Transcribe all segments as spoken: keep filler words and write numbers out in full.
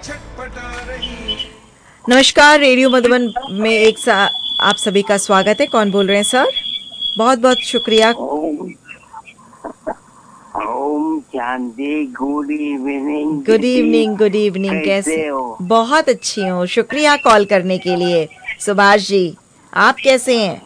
नमस्कार, रेडियो मधुबन में एक सा आप सभी का स्वागत है। कौन बोल रहे हैं सर? बहुत बहुत शुक्रिया। Om Om Shanti. Good evening. Good evening, good evening. कैसे हो? बहुत अच्छी हूँ, शुक्रिया कॉल करने के लिए। सुभाष जी, आप कैसे हैं?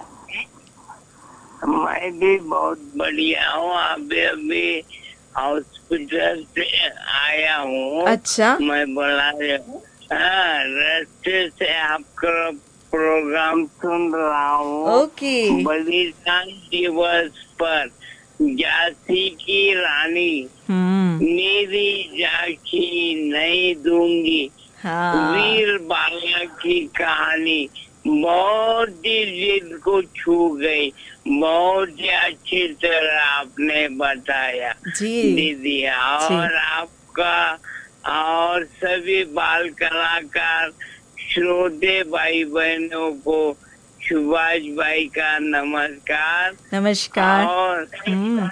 मैं भी बहुत बढ़िया हूँ। अभी अभी हॉस्पिटल से आया हूँ। अच्छा, मैं बोला हाँ, रास्ते से आपका प्रोग्राम सुन रहा हूँ। ओके। बलिदान दिवस पर झांसी की रानी हम्म, मेरी झांकी नहीं दूंगी, हाँ वीर बाला की कहानी बहुत ही दिल को छू गई। बहुत ही अच्छी तरह आपने बताया जी दीदी। जी। और आपका और सभी बाल कलाकार श्रोते भाई बहनों को सुभाष भाई का नमस्कार। नमस्कार। और हम्म,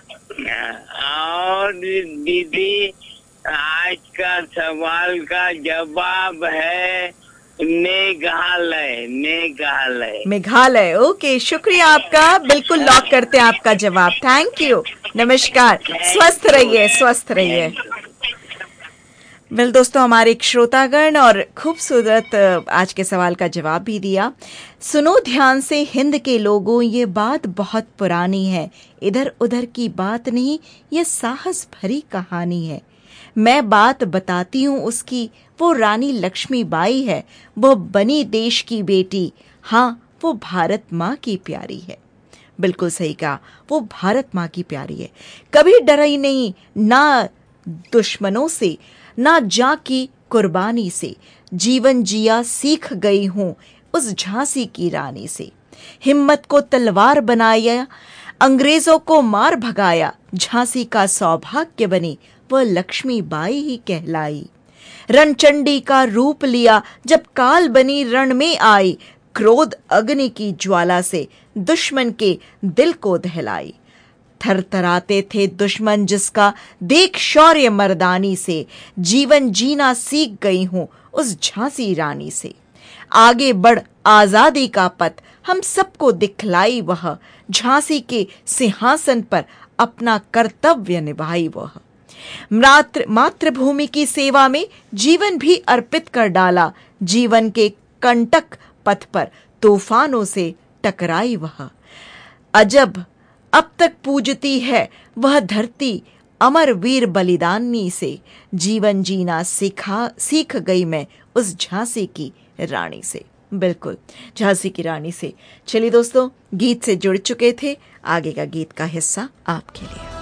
और दीदी, आज का सवाल का जवाब है मेघालय। मेघालय मेघालय। ओके, शुक्रिया आपका। बिल्कुल लॉक करते हैं आपका जवाब। Thank you. नमस्कार। स्वस्थ थैंक यू। रहिए, स्वस्थ रहिए। Thank you. वेल दोस्तों, हमारे एक श्रोतागण और खूबसूरत आज के सवाल का जवाब भी दिया। सुनो ध्यान से हिंद के लोगों, ये बात बहुत पुरानी है, इधर उधर की बात नहीं, ये साहस भरी कहानी है। मैं बात बताती हूँ उसकी, वो रानी लक्ष्मीबाई है, वो बनी देश की बेटी, हाँ वो भारत माँ की प्यारी है। बिल्कुल सही कहा, वो भारत माँ की प्यारी है। कभी डरी नहीं ना दुश्मनों से, ना जा की कुर्बानी से, जीवन जिया सीख गई हूँ उस झांसी की रानी से। हिम्मत को तलवार बनाया, अंग्रेजों को मार भगाया, झांसी का सौभाग्य बनी, वह लक्ष्मीबाई ही कहलाई। रणचंडी का रूप लिया जब काल बनी रण में आई, क्रोध अग्नि की ज्वाला से दुश्मन के दिल को दहलाई। थरथराते थे दुश्मन जिसका देख शौर्य मर्दानी से, जीवन जीना सीख गई हूं उस झांसी रानी से। आगे बढ़ आजादी का पथ हम सबको दिखलाई वह, झांसी के सिंहासन पर अपना कर्तव्य निभाई वह। मातृ मातृभूमि की सेवा में जीवन भी अर्पित कर डाला, जीवन के कंटक पथ पर तूफानों से टकराई वह। अजब अब तक पूजती है वह धरती अमर वीर बलिदानी से, जीवन जीना सीखा सीख गई मैं उस झांसी की रानी से। बिल्कुल, झांसी की रानी से। चलिए दोस्तों, गीत से जुड़ चुके थे, आगे का गीत का हिस्सा आपके लिए।